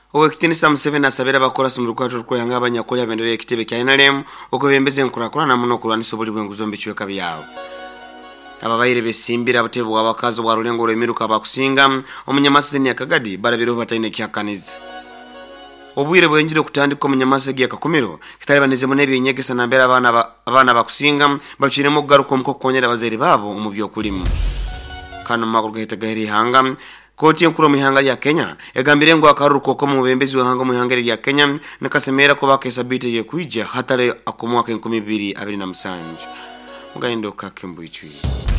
Owekitinisa Museveni asabira abakorasi mu lukwatiro lw'okweyanga abanyakolya abenderera ekitebe kya NRM okubembeza enkulakulana muno okulwanisa obuli bw'enguzo mbikiweka byabwe. Ababaire besimbira abutebe bw'abakazi obwa lulengo lw'emiruka abakusinga omunyamasi Nyakagadi balabiraho batalina ekyakaniza. Obwire bwenjire okutandika omunyamasi gy'akakumiro kitalibanize mu n'ebyenyegesa nambeera abaana bakusinga bakiremu okugaruka omuko okukonyera abazaire baabo mu by'okulimu. Kano mu makulu gahitagahiri ihanga Koti enkuru mu ihanga lya Kenya egambire ngo akaruko ko mu bembezi w'ihanga mu ihanga lya Kenya nakasemera ko bakesa bite ye kwija hatare akomwaka 2027 mugaindo kakembo ichi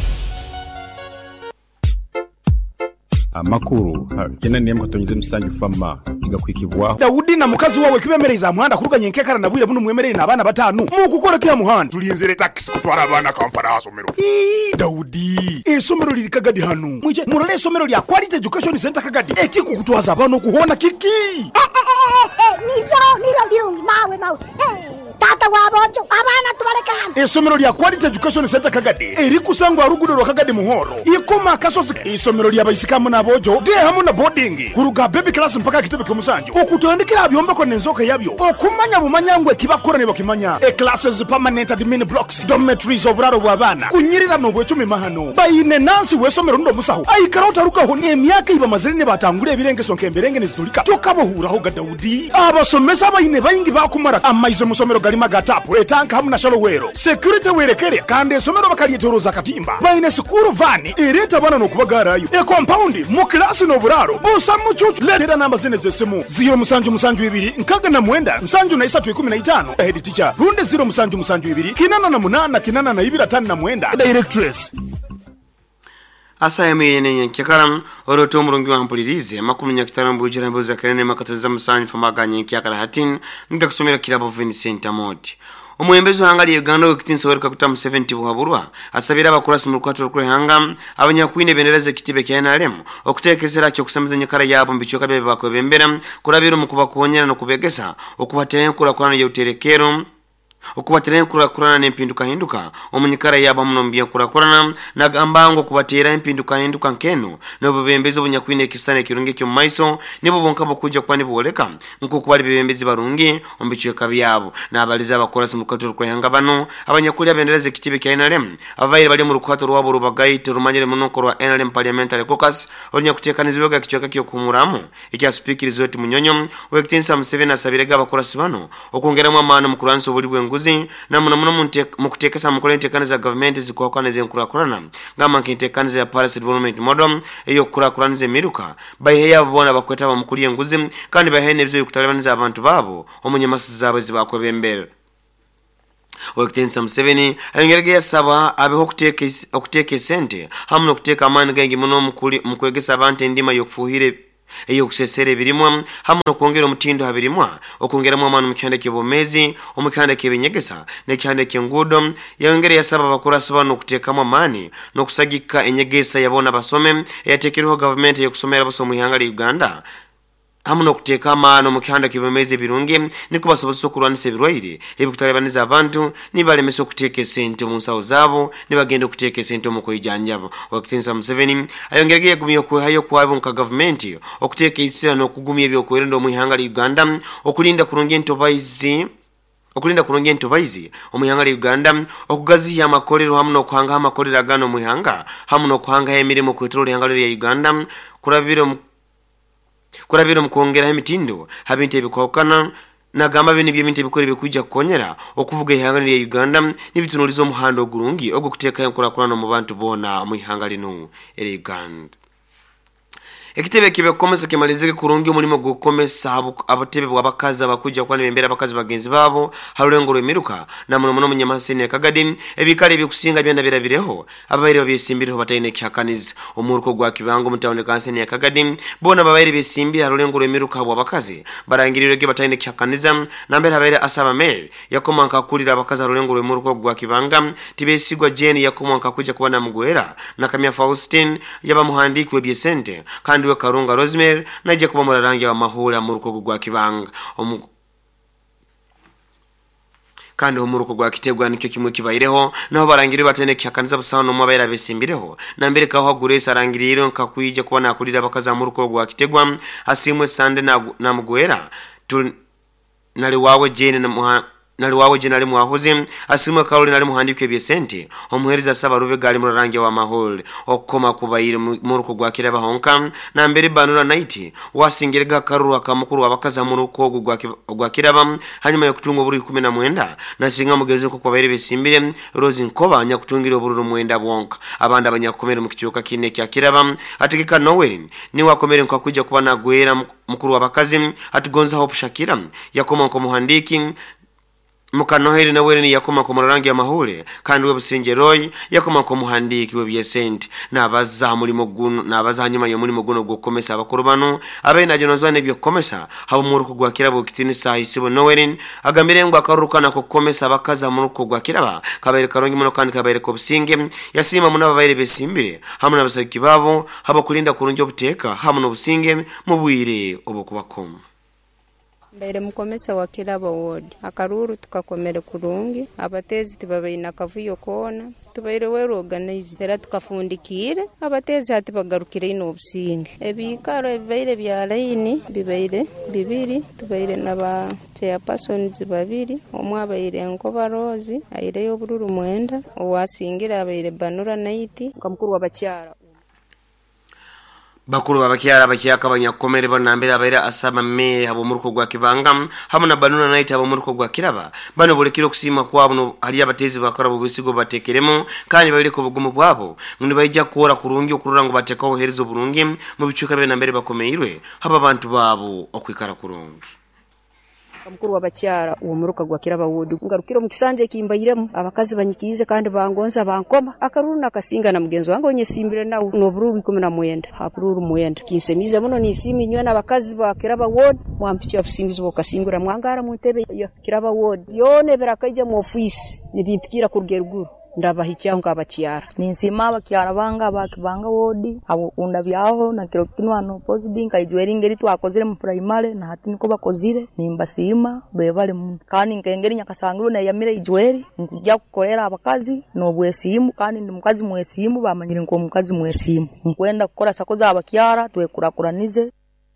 amakuru kena ne mkatonyize musanju fama igakwikibwa Daudi na mukazi wawe kibemereza muhanda kuruganye nkekara na bwire buno mwemerere na abana batanu mu kukora kya muhanda tulinzire taxi kutwara abana Kampala hasomero Daudi esomero liri Kagadi hano muje murale esomero lya Quality Education Center Kagadi ekikukutwaza abana kuhona kiki nilo mawe tata wabojo abana tubaleka hano esomero lya Quality Education Center Kagadi eri kusangwa rugudo rwa Kagadi muhoro ikoma kasozi esomero lya bayisikamu na bojo de hamu na boarding kuruga baby class mpaka kitebe kumusanju okutondekera abyomba ko nenzoka yabyo okumanya bumanyangwe kibakora ne bakimanya classes permanent admin blocks dormitories oburaro bw'abana kunyirira no bwecumi mahano bayine nansi wesomero ndo musaho ayikarota rukaho ne emyaka iba mazirine batangure ebirengeso nkemberenge nezitulika tokabohuraho ga Daudi abasomesa bayine bayingi bakumara amaize musomero galima gatapu etanka hamu na shalowero security werekere kandi esomero bakalietoroza katimba bayine school van ereta bana no kubagarayo compound mu class no buraro busa muchuchu letera namba zine zesimu 0 nkaga na mwenda nsanju na isa 15 head teacher runde 0 kinana na munana kinana na ibira tani na mwenda directress asa yamenye kyakaram oroto murungi wa mpulirize makumenya kitarambu ujira za karene makataza musanju famaganye kyakara hatin ndakusomera kirabo Vincent Amoti omwembezi hangali Uganda okitinsa wereka kuta 70 buhaburwa asabira abakurasi mu lukwatiro rw'ihanga abanyakwine bendereza ekitibe kya NRM okutekezera cyo kusamiza nyakara yabo mbichoka bebe bakwebembera kurabira mu kubakonyera no kubegesa okubatera enkurakurana y'uterekero okubatera enkurakurana n'empinduka hinduka omunyikara yabo munombya enkurakurana nagambango kubatera empinduka hinduka nkeno n'obubembezi obunyakwine ekisane kirungi kyo maiso nibo bonka bokujja kwani boleka nko kubali bebembezi barungi ombichweka byabo n'abaliza abakorasi mu lukwatiro rw'ihanga bano abanyakulya bendereza ekitibe kya NRM abaire bali mu lukwatiro rwabo rubagaite rumanyire munoko rwa NRM Parliamentary Caucus olinyakutekanizibwa kichweka kyo kumuramu ekya speaker zoti munyonyo wekitinsa Museveni asabirega abakorasi bano okongeramu amano mu kuranisa obuli bw'enguzi na muno mu kutekesa mu kulentekaniza government zikwakwaniza enkurakurana ngama kintekaniza ya Paris Development Model eyo kurakuraniza emiruka bayiheya bona bakweta bamukuli enguzi kandi bahene byo kutalabaniza abantu babo omunyamasi zabo zibakwebembera Wekitinsa Museveni ayongerege yasaba abeho okuteka sente hamwe okuteka amani gangi muno mu kwegesa abantu endima yokufuhire eyo kusesere birimwa hamwe no kongera omutindo habirimwa okongera mu amanu mukihande kibomezi omukihande kibinyegesa ne kihande kingudo yongere yasaba abakurasi bano okutekamu amani no kusagika enyegesa yabona basome yatekereho government yokusomera basomo ihanga li Uganda hamwe no kuteka amano mukihande kibomezi birungi niko basoboza okulwanisa ebirwaire ebikutalabaniza abantu nibalemesa okuteka sente mu nsawo zabo nibagenda okuteka sente mu kuyijjanjabo Wekitinsa Museveni ayongerege yagumya okuhayo kwabo nka government okuteka isira n'okugumya ebyokwerinda mu ihanga li Uganda okulinda kurungi entobaizi omuyanga li Uganda okugaziya amakolero hamwe n'okuhanga amakolero agano mu ihanga hamwe n'okuhanga emirimo ku itolo ly'ihanga lya Uganda kurabira mu kongera emitindo habintu ebikwakana nagamba bene by'ebintu ebikore bikujja kukonyera okuvuga ihanga lya Uganda nibitunuliza omuhando ogulungi ogw'okuteeka enkurakurana mu bantu bona mu ihanga lino era Uganda ekitebe kibekomesa kimalizike kurungi omulimo gukomesa abatebe bw'abakazi abakujja kwani bembera abakazi bagenzi babo halulengo lw'emiruka na muno munyamasi Nyakagadi ebikale ebikusinga byana bireho abaire babyesimbiriho batayine kyakaniza omuruko gwa kibango mutawone kansi Nyakagadi bona abaire besimbira halulengo lw'emiruka bw'abakazi barangirirege batayine kyakaniza nambere abaire asaba mail yakomanka kulira abakazi halulengo lw'emiruko gwa kibanga tibesigwa Jane yakomanka kujja kubana mugwera na Kamya Faustin yabamuhandiki webyesente kandi Karunga Rosemary naje kuba murarangi wa mahula mu ruko gwa kibanga kandi omuruko gwa kitegwa nikyo kimwe kibaireho naho barangire batene kyakaniza busaho no mwabaira besimbireho na mbere kaho Grace arangiriro nkakwije kubona akulira bakaza muruko gwa kitegwa asimwe sande na mugwera nali wawe jene nali mwahoze asimwe Karoli nali muhandike byesente omuhereza saba rube gali mu rangi wa mahole okoma kubayire muruko gwa kiraba honka na mbere banura night wasingirega Karolu akamukuru abakaza muruko gwa kiraba hanyuma yo kutunga buri 19 na singa mugeze ko kwabayire besimbire Rose Nkoba nya kutungira buri mwenda bonka abandi abanyakomere mu kicyuka kine kya kiraba ategeka Noel ni wakomere kwa kujya kubana gwera mukuru wabakazi atugonza Hope Shakira yakoma ko muhandiki Mukanoheri na wele ni yakoma ko murangi ya mahule kandi webusinge Roy yakoma ko muhandiki webyesente nabaza muri muguno nabaza hanyuma yo muri muguno gukomesa abakorobano abena jonozwane byo komesa habo muruko gwa kirabo kitini saa isibo Noelin agambire ngo akarukana ko komesa abakaza muruko gwa kiraba kabere karongi muno kandi kabere ko businge yasima munaba bayire besimbire hamuna basaki babo habo kulinda kurunjo buteka hamuno businge mubwire obokubakoma Mbere mukomesa wa kiraba ward akaruru tukakomere kurungi abatezi tibabaina kavuyo kona tubaire wero organize era tukafundikire abatezi ati bagarukire ino obusinge ebikaro ebibaire bya line bibaire bibiri tubaire naba chairpersons babiri omwabaire Nkoba Rose aire yo bururu mwenda owasingira abaire Banura Night kamukuru wabakyara bakuru babakyara bakyaka abanyakomere banambira abaira asaba me habo muruko gwa kibanga hamuna Banura Night habo muruko gwa kiraba bano bolekiro kusima kwabo no ali abatezi bakara bubisigo batekeremo kandi bali ko bugumu bwabo ndi bayija kuora kurungi okurura ngo batekaho herizo burungi mu bicuka be nambere bakomeirwe haba abantu babo okwikara kurungi mukuru wabakyara uwo muruka gwa kiraba wodi ngarukiro mu kisanje kimbayiremo abakazi banyikize kandi bangonza bankoma akaruru nakasinga na mugenzo wange onyesimbire nawo no bururu 19 hapururu mwenda kisemiza muno nisimi nywana abakazi ba kiraba wodi mwampicha busingizo bokasingura mwangara mu ntebe ya kiraba wodi yone berakaje mu office nibimpikira ku rugeruguru ndabahicha ngabakyara ninsima abakyara banga bakibanga wodi abo unda byaho na kiro kinwano positive kaijweri ngeri twakozere mu primary na hati niko bakozire nimbasima bebale mu kandi ngengeri nyakasangiro na yamire ijweri nkujya kukolera abakazi no bwesimu kandi ndi mukazi mwesimu bamanyire ngo mukazi mwesimu nkwenda gukora sakoza abakyara twekurakuranize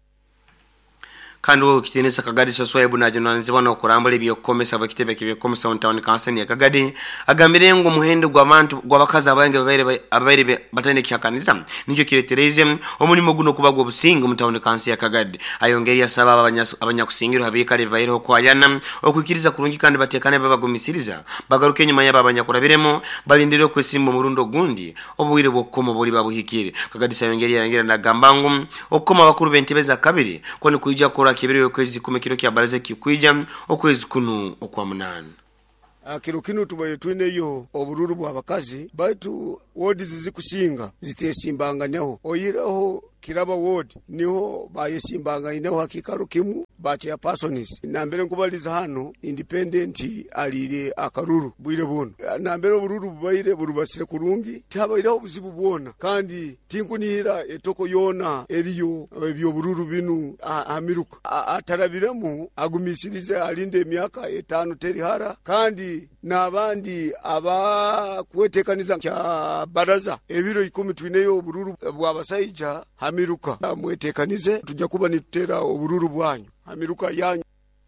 kandi wo kitenesa Kagadi soswaye bunaje nanzibana okurambula ebyo komesa bakitebe kibye komesa on town council ya Kagadi agambire ngo muhendo gwa abantu gwa bakazi abange abaire batende kyakaniza nicyo kiretereze omulimo guno kubagwa busingo mu town council ya Kagadi ayongeri yasaba abanyakusingiro habikale bayireho kwayana okwikiriza kurungi kandi batekane babagumisiriza bagaruke nyuma y'abanyakurabiremo balindire kwesimba murundo gundi obuwire bwokomo boli babuhikire Kagadi sayongeri yarangira na gambangu okoma bakuru bentebeza kabiri kone kujja kora kibiri okwezi 10 kilo kya baraze kikwija okwezi kunu okwa munana kiro kinu tubaye twineyo obururu bwa bakazi baitu wodi zizikusinga zitesimbanga neho oyiraho kiraba wodi niho bayesimbanga ineho hakikaro kimu bache personis nambere nkubaliza hano independent alire akaruru bwire bono nambere obururu bubaire burubasire kurungi tabairaho buzibu bwona kandi tinkunira etoko yona eriyo ebyo bururu binu amiruka atarabiremu agumisirize alinde emyaka 5 terihara kandi nabandi aba kwetekaniza kya baraza ebiro 10 twineyo obururu bwa basayija hamiruka mwetekanize tujja kuba nitutera obururu bwanyu hamiruka yanyu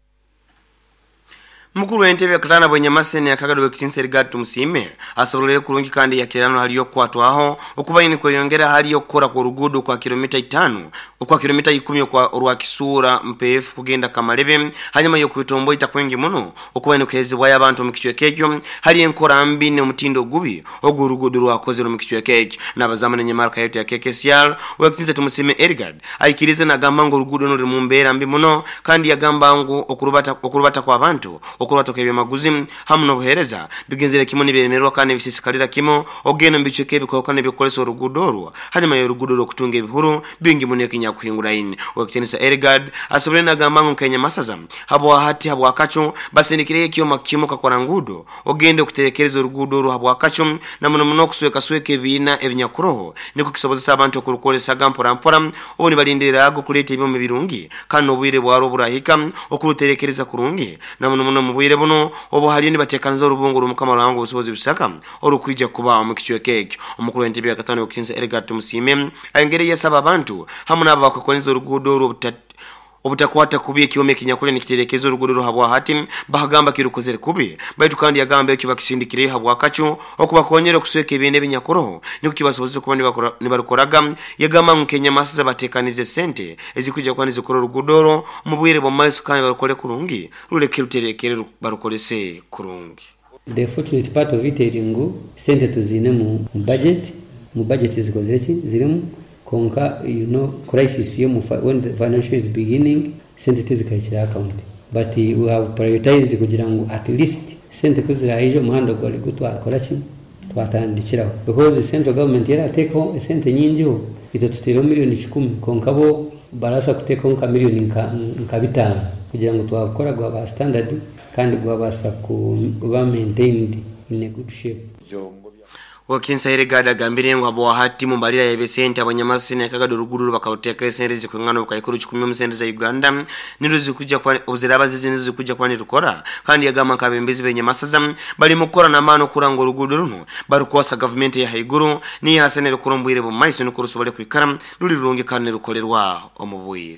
mukuru w'entebe katana bwenyamasene yakagadowe kinseri gatu musime asolole kurungi kandi yakirano haliyo kwatwaho okubayini kweyongera haliyo kora ku rugudo kwa kilomita 5 kwa kilomita 10 kwa rwa kisura mpf kugenda kamalebe hanyuma yo kwitombo itakwengi muno okubayini kwezibwa y'abantu mu kichwe kekyo hali enkora mbi ne mutindo gubi ogurugudo rwakoze mu kichwe kekyo nabazamane nyemarka yetu ya KKCR wakitinze tumusime Ergad aikirize na gamango rugudo no rimumbera mbi muno kandi yagamba ngo okurubata kwa abantu okurubata kwa maguzi hamuno buhereza bigenzere kimoni bemerwa kandi bisisikalira kimo ogeno mbicheke bikokane bikoleso urugudoro hanyuma yo rugudoro kutunga ibihuru bingi munye kinyakuhingura ine wakitenisa Ergad asobole na gamango Kenya masaza habo hati habo akacho basindikire kiyo makimo kakora ngudo ogende kutekereza urugudoro habo akacho na muno kusweke bina ebinyakuroho niko kisoboza abantu okurukolesa gampora oboni balindira ago kuleta ibyo mu birungi kandi obwire bwaro burahika okuruterekereza kurungi na muno mubwire buno obo halini batekaniza urubunguru mukama rango busobozi bisaka orukwija kuba mu kichwe keke omukuru w'entebe ya katano Kinse Elgat Musime ayengere yasaba abantu hamwe nabo bakokoniza urugudo obutakwata kubi kiome kinyakule nikiterekezo uruguduro habwa hati bahagamba kirukozere kubi baitu kandi yagamba cyo bakisindikire habwa kacu okubakonyera kusweka ibinde binyakoroho nikukibasoboze kuba nibarukoraga yagamba nkenya masiza batekanize sente ezikuja kwanize koro urugudoro mubwire bo maiso kandi barukore kurungi rureke ruterekere barukolese kurungi. The fortunate part of it iringo sente tuzine mu budget zirimu konka crisis when the financial is beginning sente tizikayikira account but we have prioritized kugira ngo at least sente kuzira hijo muhando gwa ligutwa akorachi twatandikiraho because the central government yara take home sente nyinjiho ito tutero miliyoni 10 konka bo barasa kuteka nka miliyoni nka 5 kugira ngo twakora gwa ba standard kandi gwa basa kuba maintained in a good shape. Wakinsa Elgat gambire ngo abo hati mu mbalira ya besente abanyamasine Kagado ruguru bakawuteka sente zikungana ukayikuru 10 mu sente za Uganda niruzi kujja kwa obuziraba zizinzi kujja kwa nirukora kandi yagama kabembezi benyamasaza bali mukora na mano kurango ruguru runo barukwasa government ya haiguru ni hasenere kurombwire bo maiso nikurusobale kwikara ruri rungi kandi rukolerwa omubwire.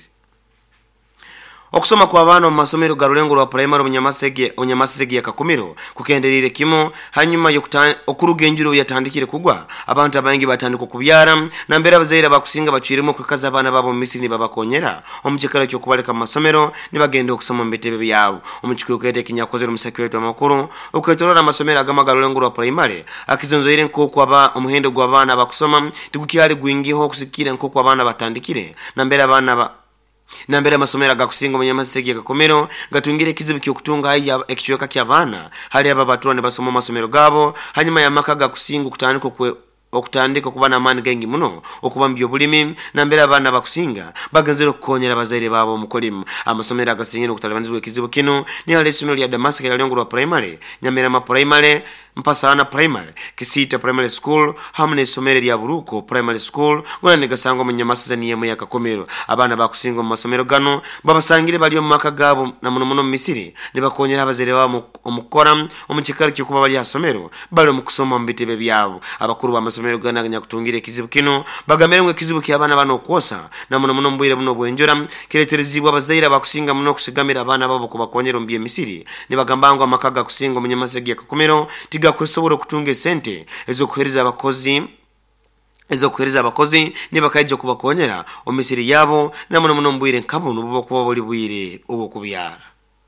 Okusoma kwa bana mu masomero garulengo rwa primary munyamasege ya Kakomero kukenderire kimo hanyuma okurugenjiro yatandikire kugwa abantu abangi batandika kubyara na mbere abazaira bakusinga bacirimo kwikaza abana babo mu Misiri babakonyera omukikara cyo kubaleka mu masomero nibagenda okusoma mu bitebe byabo omukiko kwete kinyakozero musaki wetu amakuru okwetorora amasomero agamagarulengo rwa primary akizonzoire nko kwa omuhendo gwa bana bakusoma tigukyali gwingiho kusikira nko kwa bana batandikire na mbere abana Nambere amasomero agakusinga munyamasege Kakomero gatungire kizibu kyokutunga ya ekichweka ky'abana hali aba baturane basoma amasomero gabo hanyuma ya makaga kusinga okutandika kubana amani gengi muno okubambyo bulimi nambere abana bakusinga bagazero kukonyera abazaire babo mukolima amasomero agasingira okutalabanizwe kizibu kino ni hali esomero lya Damascus lya Lengoro primary Nyamera ma primary Mpasana primary Kisita primary school hamne somero lya Buruko primary school gona negasango munyamasiza niyemo ya Kakomero abana bakusinga mu masomero gano babasangire bali mu maka gabo na muno mu Misiri nibakonyera abazaire babo omukora omukikara cyo kuba bali asomero bali mu kusoma mu bitebe byabo abakuru ba masomero ganaganya kutungire kizibu kino bagameremwe kizibu ky'abana bano kwosa na muno mbwire buno bwenjora kireterezibwa abazaire bakusinga muno kusigamira abana babo kubakonyera mu Misiri nibagambangwa amakaga kusinga munyamasege Kakomero kwesobora kutunga sente ezokuhereza abakozi nibakaije kubakonyera omisiri yabo namuno mbwire nkabunu bubo kuba boli bwire obukubyara.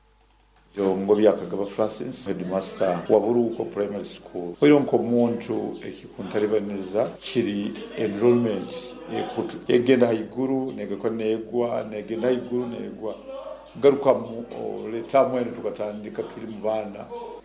Ngo byakagaba Francis headmaster wa Buruko primary school oyo nko muntu ekikuntaribaniza kiri enrollment ekutu egenda haiguru negenda haiguru garuka mu leta mwene tukatandika tuli mu bana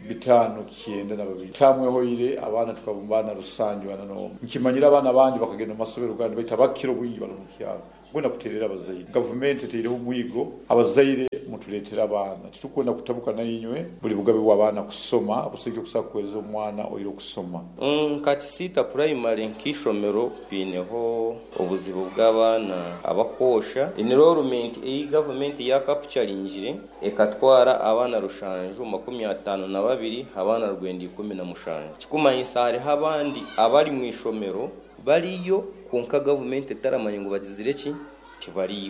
5 na 2 tamwe hoire abana tukabumbana rusange bana no nkimanyira abana bandi bakagenda masobero kandi bahita bakiro bwinyi bano mu kyaro ngona kuterera abazaire government tereho mwigo abazaire mutuletera abana tutukunda kutabuka na yinywe buli bugabe w'abana kusoma buseke kusakweza umwana oyiro kusoma Kisita primary nkishomero pineho obuzibu bw'abana abakosha enrollment government ya capturingire ekatwara abana rushanju 52 abana rwendi 15 kikumanyisa hari habandi abari mu ishomero bariyo konka government taramanye ngo bagizireki kibariyo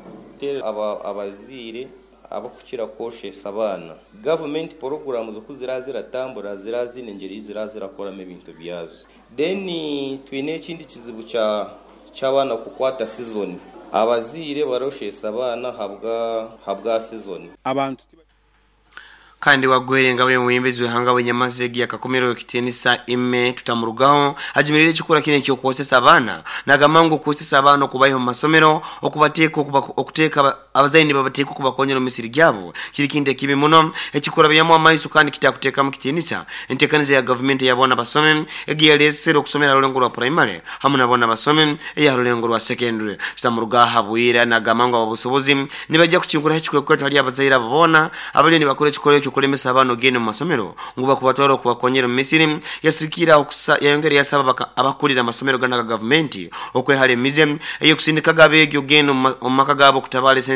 abazire abakukira koshe sabana government program zo kuzirazira tambura zirazine ngeri zirazira korame ibintu byazo then twine kindi kizibu cy'abana kukwata season abazire baroshe sabana habwa season abantu kandi wagwerenga we muyimbezwe hanga wenyamazegi ya Kakomero kitenisa ime tutamurugaho ajimirire chikura kine cyo kwosesa abana nagamango kwosesa abana kubayo masomero okubateka okuteka abazaini babateka kubakonyera Misiri gyabo kirikinde kibi muno ekikura byamo amaiso kandi kitakuteka mu kitenisa entekanize ya government yabona basome egiyalesero okusomera rulengo rwa primary hamwe nabona basome eya rulengo rwa secondary tutamuruga habwira nagamango ababusobozi nibajja kukinkura ekikwe kwetali abazaira babona abali nibakore chikore kulemesa abano gene mu masomero nguba kubatwara kubakonyera mu Misiri yasikira yayongera yasaba abakulira amasomero gana government okwehale mize eyo kusindika gabegyo gene mu makagabo kutabale sende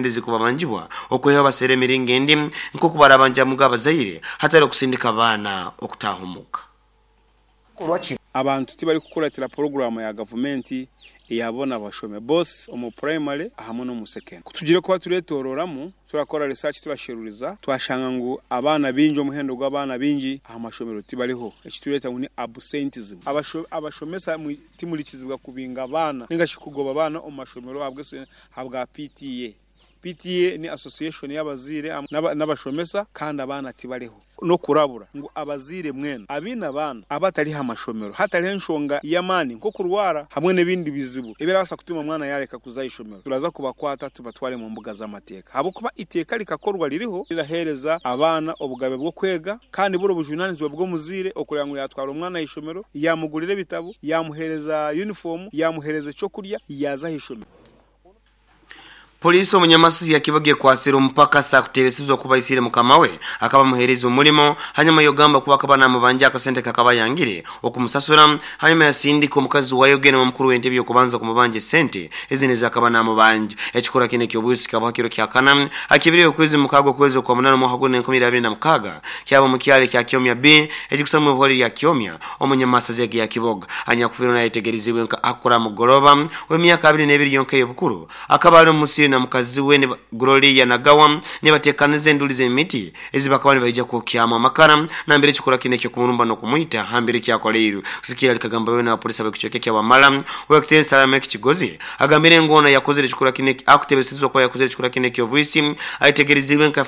abajulizi kubabanjibwa okweho basere miringi endi nko kubarabanja muga abazaire hatari okusindika abana okutahumuka. Abantu tibali kukuratira program ya government yabona bashome boss omu primary hamwe no mu second. Kutugire kuba turetororamu turakora research turashiruriza twashanga ngo abana binjo muhendo gw'abana binji amashomero tibaliho ekitureta ngo ni absenteeism abashomesa mu timulikizibwa kubinga abana ningashikugoba abana omu mashomero habwa PTA ni association y'abazire n'abashomesa kandi abana tibaliho no kurabura ngo abazire mwene abina bana abatari hamashomero hatari henshonga yamani nko kurwara hamwe nebindi bizibu ebirasa kutuma mwana yareka kuzayishomero turaza kubakwata tubatware mu mbuga z'amateka habo kuba iteka likakorwa liriho lirahereza abana obugabe bwo kwega kandi buro bujunanizwe bwo muzire okurya ngo yatwara umwana yishomero yamugurire bitabo yamuhereza uniform yamuhereza cyo kurya yaza hishomero. Polisi omunyamasi yakibagiye kwasira umupaka saa kutebesizwa kuba isire mukamawe akaba muhereza umulimo hanyuma yogamba kuba akaba namubanje akasente kakaba yangire okumusasura hanyuma yasindika omukazi wayo gene mu mukuru w'entebe yo kubanza kumubanje sente ezineza akaba namubanje ekikora kine kyobusika bwakiro kya kana akibiriye okwezi mukago kwezi kwa munana mu hagone 2026 kyaba mukyale kya Kyomya B ekikusamu voli ya Kyomya omunyamasi yagiye akiboga anya kufiro na yetegerizibwe akora mugoroba w'emyaka 22 yonke yobukuru akaba ari musi na mukazi we ne Gloria Nagawa ne batekanize ndulize emiti ezibakabani bayija kukyama makara na mbere kikora kine cyo kumurumba no kumuita hambere kyakoleero sikira likagamba we na polisi abakichoke kyabamala wekite salama kigozi agambire ngona yakozere kikora kine akutebesizwa kwa yakozere kikora kine cyo bwisi ayitegerizibwe nka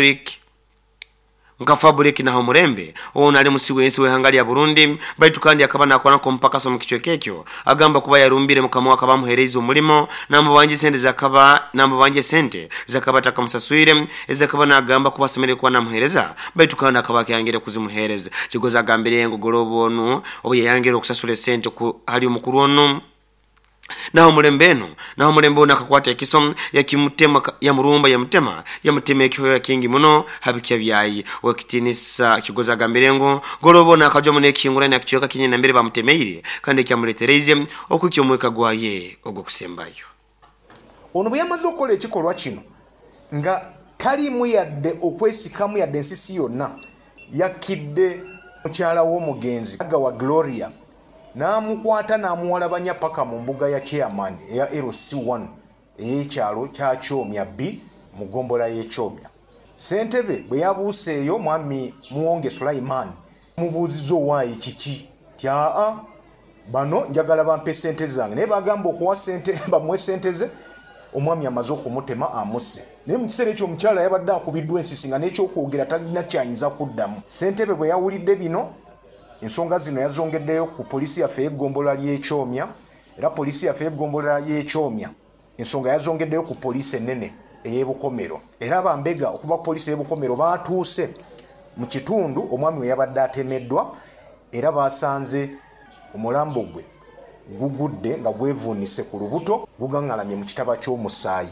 fabric na homurembe ona ali musiwensi we hangali ya Burundi baitu kandi akaba nakwana ko mpaka so mukichwekekyo agamba kuba yarumbire mukamo akaba muhereza umulimo nambo banje sente zakaba takamusaswire ezakaba nagamba kuba semere kwa namuhereza baitu kandi akaba kyangire kuzimuhereza kigoza agambire ngo gorobonu obo yangire okusasule sente ku ali umukuru ono naho mulembe nakakwata ekisom yakimutema ya murumba ya mutema ekiho ya kingi muno habikya byayi wakitinisa kigoza gambirengo gorobona akajwa mu nekingura na kichoka kinye na mbere bamutemeire kandi kyamuletereze okukyomweka gwaye ogwo kusembayo ono buyamaze okola ekikolwa kino nga kali mu yadde okwesikamu yadde ensisi yonna yakidde mukyala w'omugenzi wa Gloria namukwata namuwalabanya paka mu mbuga ya chairman ya LC1 ekyalo kya Kyomya B mugombola ye Kyomya. Sentebe bwe yabuuseeyo mwami Muwonge Sulaiman mubuuzizo wayi kiki tya bano njagala bampe sente zange ne bagamba okuwa sente bamwe sente ze omwami amaze okumutema amuse ne mu kiseera ekyo omukyala yabadde akubiddwa ensisi nga n'ekyokwogera talina kyayinza kuddamu. Sentebe bwe yawulidde bino ensonga zino yazongeddeyo ku polisi yaffe y'eggombola ly'e Kyomya era polisi yaffe y'eggombola ly'e Kyomya ensonga yazongeddeyo ku polisi ennene ey'Ebukomero era bambega okuva ku polisi y'Ebukomero baatuuse mu kitundu omwami we yabadde atemeddwa era basanze omulambo gwe gugudde nga gwevuunise ku lubuto gugaŋŋalamye mu kitaba ky'omusaayi.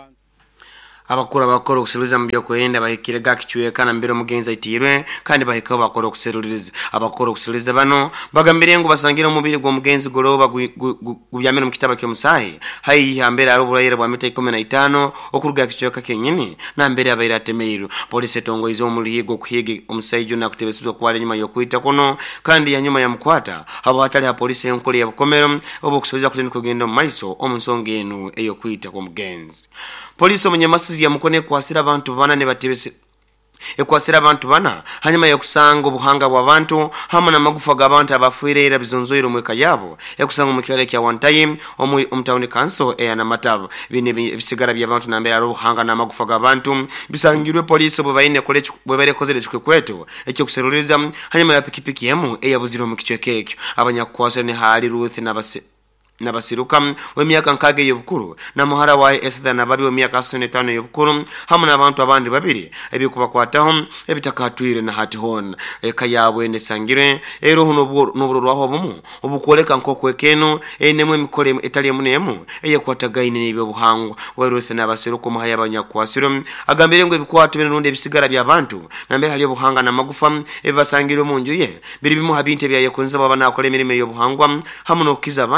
abakora okuseruliza mu byokwerinda bahikire gakichweka na mbere mugenza itirwe kandi bahikaho bakora okuseruliza abakora okuseruliza bano bagambire ngo basangira umubiri gwo mugenzi goroba gubyamira mu kitaba cy'omusayi hayi hambere ari uburayira bwa mita 15 okuruga kichweka kenyini na mbere abayira temeiro polisi tongo izo muligo kuhige omusayi juna kutebesizwa kwale nyuma yo kuita kono kandi ya nyuma ya mkwata abo hatali ha polisi enkole ya Bukomero obo kusubiza kugenda mu maiso omunsonge enu eyo kuita ko mugenzi. Polisi omunyamasi ya mukone kwasira abantu bana ne batebese ekwasira abantu bana hanyuma yakusanga obuhanga bw'abantu hamwe n'amagufa g'abantu abafiirira bizonzoiro mweka yabo yakusanga mu kirale kya one time omutawuni council na mataba bine bisigara by'abantu na mbere obuhanga n'amagufa g'abantu bisangirwe polisi bwe barekozere kwetu ekyo kuseruriza hanyuma ya pikipiki yemu eyabuziro mu kichekekyo abanyakwasira ne hali Ruth nabasiruka w'emyaka nkage y'obukuru na muhara wa Esther nababi w'emyaka 55 y'obukuru hamwe n'abantu abandi babiri ebikubakwataho ebitakatwire na hatihon ekayabwe ne sangire ero n'oburwaho bumu obukoleka nkokwekeno enemu emikole etali emunemu eyakwatagaine n'ebyo buhangwa Ruth nabasiruka muhaya abanyakwasiro agambire ngo ebikwato binundi ebisigara by'abantu nambe hali obuhanga na magufa ebasangire mu nju ye biri bimu habinte bya yakunza baba nakole emirimo y'obuhangwa hamwe n'okiza abantu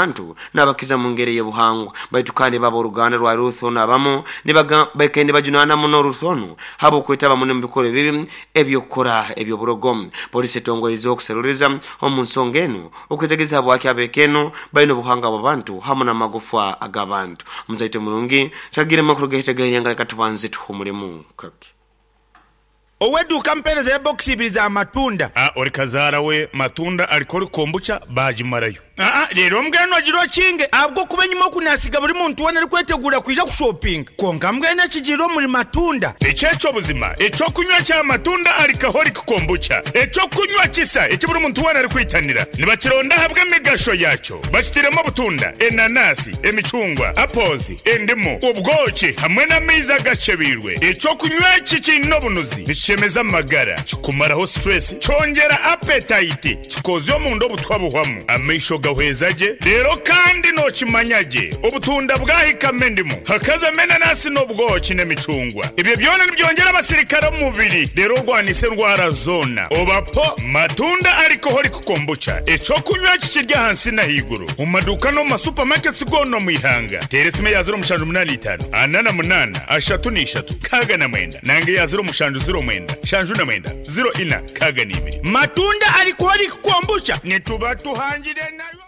n'abakiza mu ngeri y'obuhangwa baitu kandi baba uruganda rwa Ruthono abamo bakende bajunana muno Ruthono habo kwetaba muno mbikore bibi ebyokora ebyoburogo polisi tongo izo kuseruriza omunsongeno okutegeza abo akyabekeno baino buhanga bw'abantu hamuna magufa agabantu muzaite mulungi tagire makuru geteganya ngale katubanze tuhumulemu kake Oweduka mpereza ya boxi ibiri za matunda. Ori kazara we matunda alikori kombucha baji marayo. Rero mbwene wagiro kinge abwo kubenyuma kunasiga buri muntu wana rikwetegura kwija ku shopping. Konga mbwene kigiro muri matunda. Echecho buzima, echo kunywa cha matunda alikahori kombucha. Echo kunywa kisa, echo buri muntu wana rikwitanira. Nibakironda habwe migasho yacho. Bachitiremo butunda, enanasi, emicungwa, apples, endimo, ubwoki hamwe na miza gacebirwe. Echo kunywa kikino bunuzi. Chemeza magara chikumaraho stress chongera appetite chikozo mu ndo butwabuhwamu amisho gahwezaje rero kandi no chimanyaje ubutunda bwahikame ndimo hakaza mena nasi no bwoki n'emicungwa ibyo byone byongera abasirikare mu mubiri rero rwanise ndwara zona obapo matunda ariko hori kukombucha echo kunywa kikirya hansi na higuru mu maduka no supermarkets gono mu ihanga teresime ya 0.85 anana munana ashatu ni ishatu kaga na mwenda nange ya 0.0 shanju na mwenda 0 ina kaga ni ibiri matunda alikori kukombucha nituba tuhangire nayo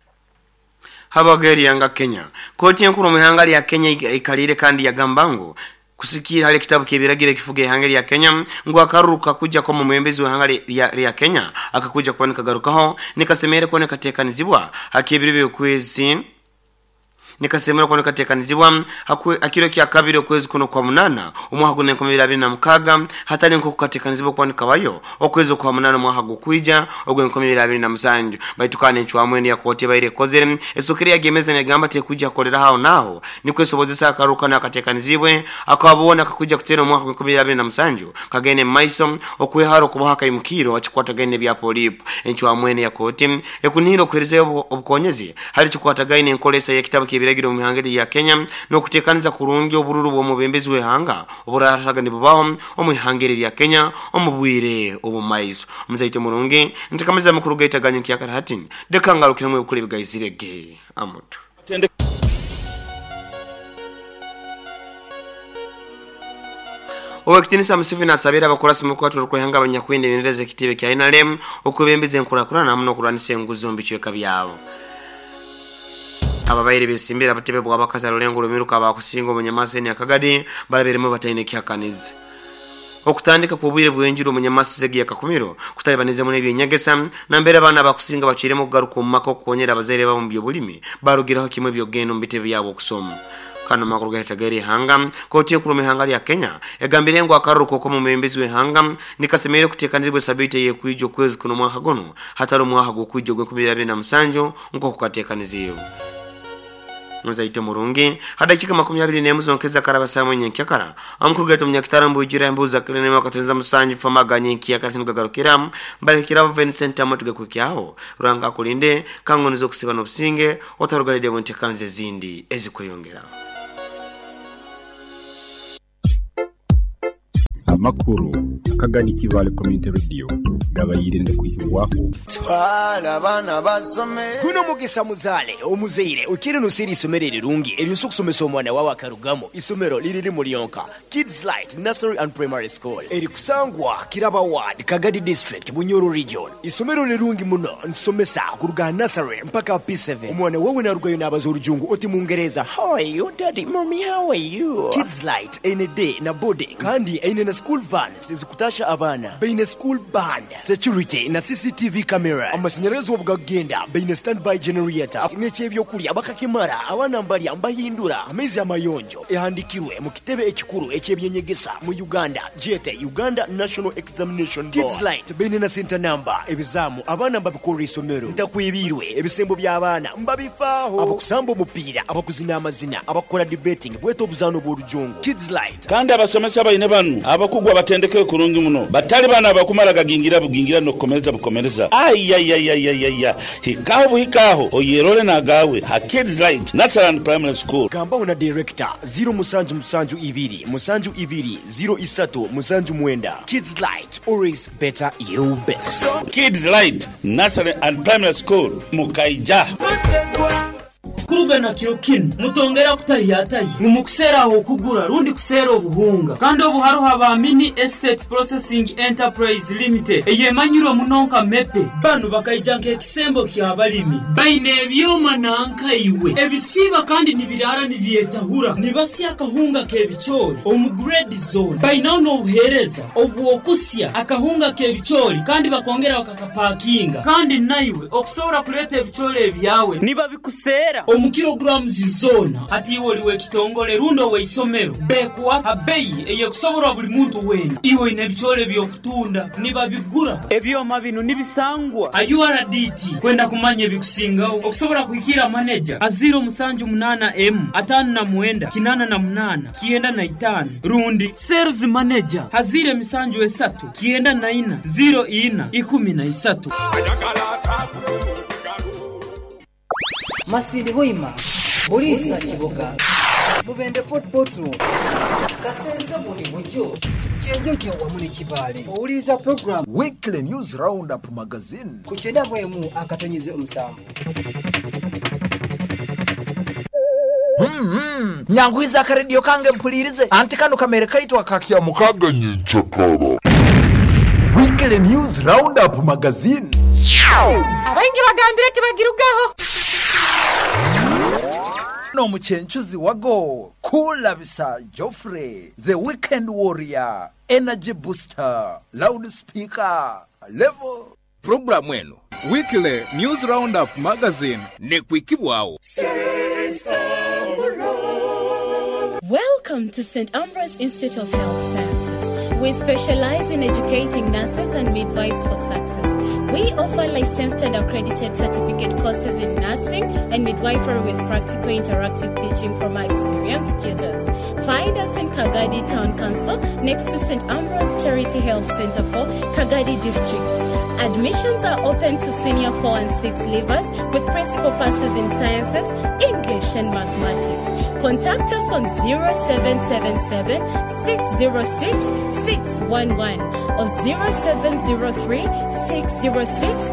habageri yanga Kenya koti yankuru mu ihanga ya Kenya ikalire kandi yagambango kusikira hali kitabu kibiragire kifuge hangari ya Kenya ngo akaruka kuja kwa mumembezi wa hangari ya Kenya akakuja kwa nikagarukaho nikasemere kwa nikatekanizibwa hakibiribe kwezi nikasemera kwa nikatekanizibwa akiro kya kabiri kwezi kuno kwa munana umwahagu ne 2026 hatari nko kukatekanizibwa kwa nikabayo okwezi kwa munana mwahagu kwija ogwe 2027 baitukane nchwa mwene ya kote baire kozere esokiri ya gemeza ne gamba te kuja kolera hao nao nikwesobozesa akaruka na katekanizibwe akabona kakuja kutera mwahagu 2027 kagene maiso okweharo kubahaka imukiro achikwata gene bya polipo nchwa mwene ya kote ekuniro kwereze obukonyezi hali chikwata gaine nkolesa ya kitabu biragiro mu hangari ya Kenya no kutekaniza kurungi obururu bwo mubembezi we hanga oburarasaga ni bubaho omuhangeri ya Kenya omubwire obumaiso muzaite murungi ntikamiza mukuru gaitaganya kyakara hatin dekangarukira mwe kuri bigayizirege amuto Owekitinisa Museveni asabira abakorasi mu kwatu rukwihanga abanyakwinde bindereze kitibe kya NRM okubembeze nkurakurana namno kuranise nguzombi cyeka byabo ababaire bisimbira abatebe bwabakaza lolengo lumiruka abakusinga munyamaseni akagadi balaberemo batayine kyakanize okutandika kubwire bwenjiro munyamasi zegi yakakumiro kutalibanize mune byenyagesa nambere abana bakusinga bachiremo kugaruka mu mako konyera abazere babo mu byobulimi barugiraho kimwe byogeno mbitebe yabo okusoma kana makuru gaitageri hanga koti kurume hanga ya Kenya egambire ngo akaruko ko mu membezi we hanga nikasemere kutekanizibwe sabite ye kwijo kwezi kuno mwaha gono hataro mwaha go kwijo gwe kubira na musanjo ngo kukatekaniziyo muzaite murungi hadakika 20 nemuzonkeza karabasa mwenye kyakara amukuru gato munyakitarambu ujira mbuza klene makatenza musanji famaganye kyakara tinugagarukira balikira Vincent amotuga kwikyaho ranga kulinde kangonizo kusiba no businge otarugalide bontekanze zindi ezikweyongera amakuru akagani kibale community radio gabayirinde kwihirwaho twala bana basome kuno mugisa muzale omuzeire ukiri nusiri isomerere rungi eriso kusomesa omwana wawe akarugamo isomero liriri muri yonka Kids Light Nursery and Primary School eri kusangwa Kiraba Ward Kagadi District Bunyoro Region isomero lirungi muno nsomesa kuruga nursery mpaka P7 omwana wawe narugayo nabazuru jungu oti mungereza how are you daddy mommy how are you Kids Light any day na boarding kandi ine na school vans izikutasha abana beine school band security na CCTV camera amasinyarazo bwagenda beine standby generator nechebyo kuri abakakimara abana mbali ambahindura amezi amayonjo ehandikirwe mu kitebe ekikuru ekyebyenyegesa mu Uganda jete Uganda National Examination Board Kids Light beine na center number ebizamu abana mbabikora isomero ntakwibirwe ebisembo by'abana mbabifaho abakusambo mupira abakuzina amazina abakora debating bweto buzano bw'urujungu Kids Light kandi abasomesa bayine banu abakugwa batendeke kurungi muno batali bana abakumara gagingira bugingira no komereza ayayayayaya hikaho oyerole na gawe ha Kids Light Nursery and Primary School gamba una director 0 musanju 2 0 musanju mwenda Kids Light always better you best Kids Light Nursery and Primary School Mukaija kuruga na kirokino mutongera kutayataye mukusera aho kugura rundi kusera obuhunga kandi obuharuha ba Mini Estate Processing Enterprise Limited eyemanyiro munonka mepe banu bakayijanka ekisembo kyabalimi baine ebyoma nanka iwe ebisiba kandi nibirara nibyetahura nibasi akahunga kebichori omugrade zone baina no buhereza obuokusya akahunga kebichori kandi bakongera bakakapakinga kandi naiwe okusobora kuleta ebichori ebyawe niba bikusera omukilograms zona ati woliwe kitongole rundo we isomero bekwa abeyi eyekusobora buli muntu wena iwe ine bichori byokutunda niba bigura ebyoma bino nibisangwa ayuRDT kwenda kumanye bikusingawo okusobora kuikira manager aziro musanju munana M atanu na muenda kinana na munana kienda na itanu rundi sales manager hazire misanju esatu kienda na ina 0 ina 13 Masili Hoima Bulisa Chiboga Mubende Fort Potro Kasensa Muni Mujo Chenjojo wa Muni Kibale Uliza program Weekly News Roundup Magazine Kucheda mwemu akatonyize umusamu Nyanguiza akaredio kange mpulirize anti kano kamere kaitwa kakia mukaga nyichakara Weekly News Roundup Magazine Abaingi bagambira tibagirugaho No muchenchuzi wago Kula bisa Joffrey The Weekend Warrior Energy Booster Loudspeaker Level Program wenu Weekly News Roundup Magazine nekwikibwawo Welcome to St. Ambrose Institute of Health Sciences. We specialize in educating nurses and midwives for success. We offer licensed and accredited certificate courses in nursing and midwifery with practical interactive teaching from our experienced tutors. Find us in Kagadi Town Council next to St. Ambrose Charity Health Center for Kagadi District. Admissions are open to senior 4 and 6 leavers with principal passes in sciences, English and mathematics. Contact us on 0777 606 611 or 0703 606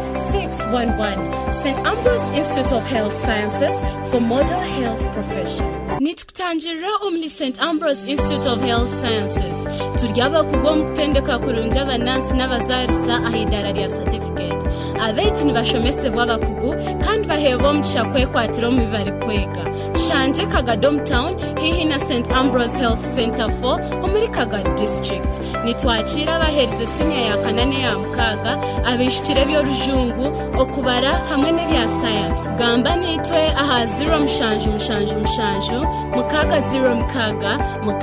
611. St. Ambrose Institute of Health Sciences for model health professionals. Nitukutanjira omni St. Ambrose Institute of Health Sciences. Turyaba kugom kutendeka kurunja abanansi n'abazarisa ahidara lya certificate. Abeji nibashomese bw'abakugu kandi baheba omugisha kwekwatira mu bari kwega. Shanje Kagadom Town hihi na St. Ambrose Health Center for omuri Kagadi District. Nitwakira abahereze senior ya kanane ya mukaga abishikire by'orujungu okubara hamwe n'ebya science. Gamba nitwe aha 0 mushanju mukaga 0 mukaga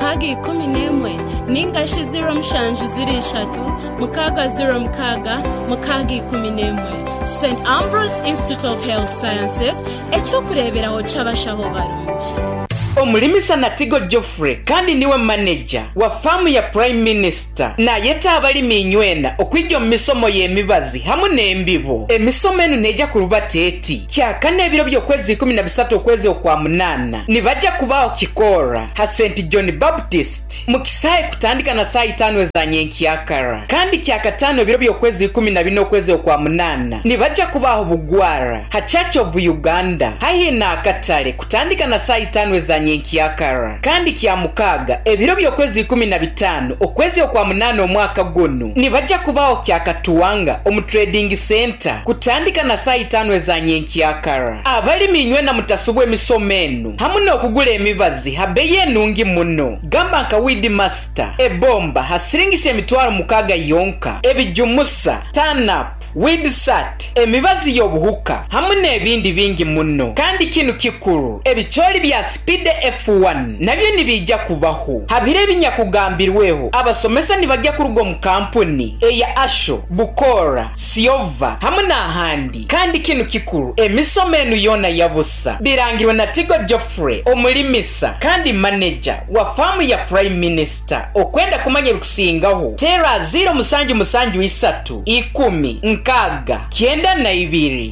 11 ningashi 0 mushanju 3 mukaga 0 mukaga 11 St. Ambrose Institute of Health Sciences echokureberaho cyabashaho barungi. Omulimisa Natigo Joffrey kandi niwe manager wa famu ya Prime Minister na yeta abalimi nywena okwijjo misomo y'emibazi hamu n'embibo emisomo eno neja kurubateti kyakane ebiro by'okwezi 13 okwezi okwa munana nibaja kubaho kikora ha St. John Baptist mu kisaye kutandika na saa 5 za nyenkyakara kandi kyakatano ebiro by'okwezi 14 okwezi okwa munana nibaja kubaho bugwara ha Church of Uganda hayi na akatale kutandika na saa 5 za nyenkyakara kandi kya mukaga ebiro by'okwezi 15 okwezi okwa munana omwaka guno nibaja kubaho kyakatuwanga omu trading center kutandika na saa 5 za nyenkyakara abalimi nywena mutasubwe emisomo eno hamu n'okugula emibazi habeyi enungi muno gamba nka Weed Master ebomba hasiringisa emitwalo mukaga yonka ebijumusa TANAP Weedsat emibazi y'obuhuka hamu n'ebindi bingi muno kandi kinu kikuru ebicholi bya Speed F1 nabyo nibijja kubaho habire binyakugambirweho abasomesa nibajja kurugo mu kampuni eya Asho Bukora Siova hamu n'ahandi kandi kinu kikuru emisomo eno yona yabusa birangirwa na Tigo Joffrey omulimisa kandi manager wa famu ya Prime Minister okwenda kumanya bikusingaho tera 0 musanju 3 10 nkaga 92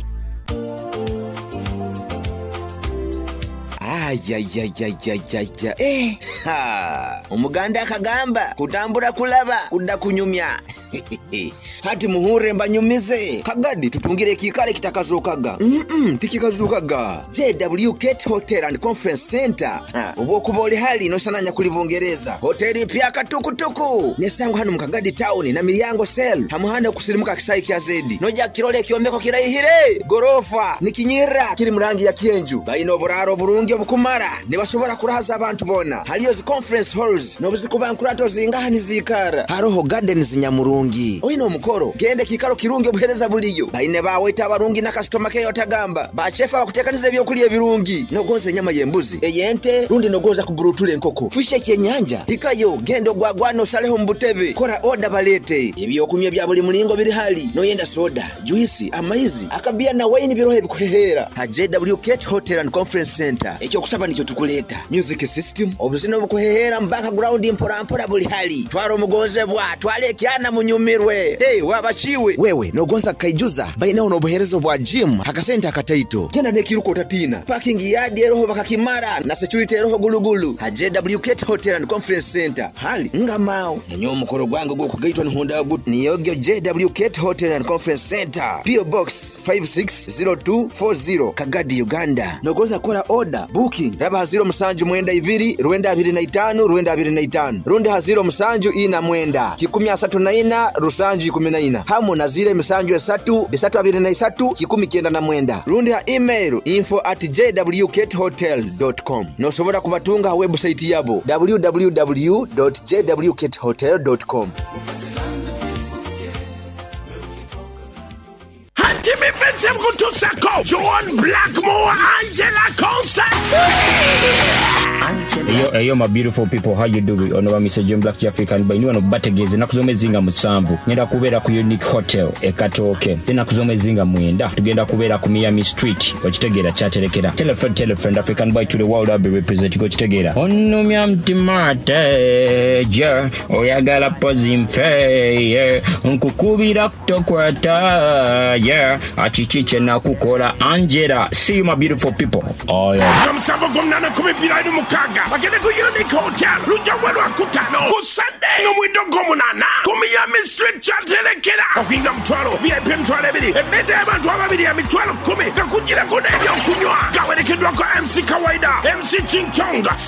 Umuganda akagamba kutambura kulaba kudda kunyumya Hati muhure mbanyumize kagadi tutungire kikale kitakazukaga tikikazukaga JW Kate Hotel and Conference Center ubo kubole hali no sananya kuli Bungereza hoteli pia katukutuku nyesangu hano mukagadi town na milyango sel hamuhanda kusilimuka kisai kya zedi noja kirole kiombeko kirayihire gorofa nikinyira kiri murangi ya kienju baino buraro burungi obukumara ne bashobora kurahaza abantu bona haliyo zi conference halls no buzikubankurato zingahani zikara haroho gardens nyamurungi oino mukoro gende kikaro kirungi obuhereza buliyo baine baweta abarungi na customer care yotagamba bachefa bakutekanize byokuliye birungi no gonze nyama yembuzi eyente rundi no goza kuburutule enkoko fishe kyenyanja ikayo gendo gwagwano saleho mbutebe kora order balete ebyo kunywa bya buli mulingo biri hali no yenda soda juice amaizi akabia na wine birohe bikuhehera ha JW Kate Hotel and Conference Center ekyo kusaba nikyo tukuleta music system obuzino bukuhehera mbaka ground impora buli hali twaro mugonze bwa twale kyana munyumirwe wabachiwe wewe no gonza kaijuza baina ono buherezo bwa gym hakasenta akataito genda nekiruko tatina parking yard eroho bakakimara na security eroho gulugulu ha JW Kate Hotel and Conference Center hali ngamao nanyo mukoro gwango go kugaitwa nhonda gut niyogyo JW Kate Hotel and Conference Center PO Box 560240 Kagadi Uganda nogoza kora order booking raba haziro msanju mwenda iviri ruenda 25 rundi haziro msanju ina mwenda 14 rusanju 14 hamo na zile msanju 3 29 na mwenda rundi ha email info@jwkatehotel.com no sobora kubatunga website yabo www.jwkatehotel.com Jimmy Vincent Kutusako, John Blackmore, Angela Concert. Yo, my beautiful people, how you doing? Ono Mr. John Black African by niwa no bategeze nakuzomezinga musambu. Ngenda kubera ku Unique Hotel ekatoke. Tena kuzomezinga mwenda. Tugenda kubera ku Miami Street. Ochitegera chaterekera. Tell a friend African boy to the world I'll be representing Ochitegera. Ono myamtimate ja oyagala pozimfe yeah. Nkukubira kutokwata yeah. Achichiche na kukola Angela. See you my beautiful people. Oh yeah. Namsabo gomnana kumipira idu mukaga. Bagene ku Unique Hotel. Luja welu akutano. Ku Sunday. Nomwindo gomunana. Ku Miami Street chaterekera. Okinga mtwalo. VIP mtwalo ebiri. Emeze abantu ababiri ya mitwalo 10. Kakujira kune ebyo kunywa. Gawerekedwa kwa MC Kawaida. MC Ching Chonga.